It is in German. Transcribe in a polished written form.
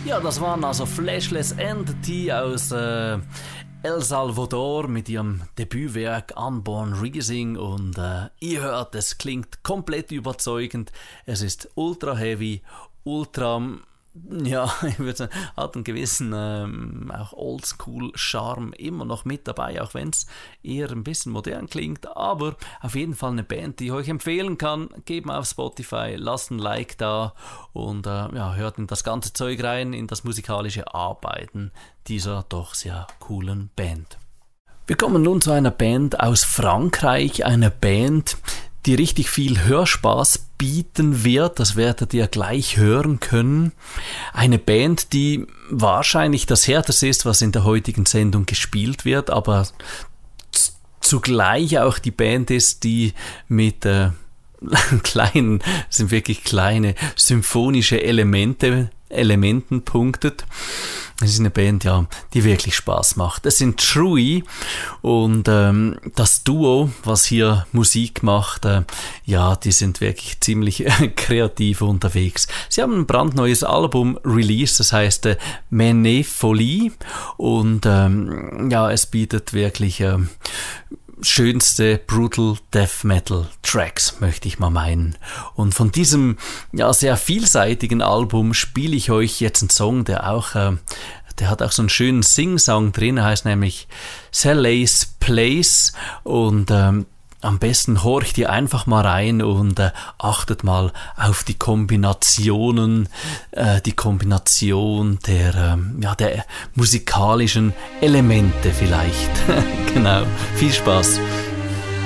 Ja, das waren also Fleshless Entity aus El Salvador mit ihrem Debütwerk Unborn Rising und ihr hört, es klingt komplett überzeugend. Es ist ultra heavy, ultra, ja, ich würde sagen, hat einen gewissen auch Oldschool-Charme immer noch mit dabei, auch wenn es eher ein bisschen modern klingt, aber auf jeden Fall eine Band, die ich euch empfehlen kann. Gebt mal auf Spotify, lasst ein Like da und ja, hört in das ganze Zeug rein, in das musikalische Arbeiten dieser doch sehr coolen Band. Wir kommen nun zu einer Band aus Frankreich, eine Band, die richtig viel Hörspaß bieten wird, das werdet ihr gleich hören können. Eine Band, die wahrscheinlich das Härteste ist, was in der heutigen Sendung gespielt wird, aber zugleich auch die Band ist, die mit kleinen, sind wirklich kleine symphonische Elementen punktet. Es ist eine Band, ja, die wirklich Spaß macht. Es sind Truey und das Duo, was hier Musik macht, ja, die sind wirklich ziemlich kreativ unterwegs. Sie haben ein brandneues Album released, das heißt Mene Folie und ja, es bietet wirklich schönste Brutal Death Metal Tracks, möchte ich mal meinen. Und von diesem ja sehr vielseitigen Album spiele ich euch jetzt einen Song, der hat auch so einen schönen Sing-Song drin, der heißt nämlich Sally's Place und am besten horcht ihr einfach mal rein und achtet mal auf die Kombinationen, die Kombination der musikalischen Elemente vielleicht. Genau, viel Spaß.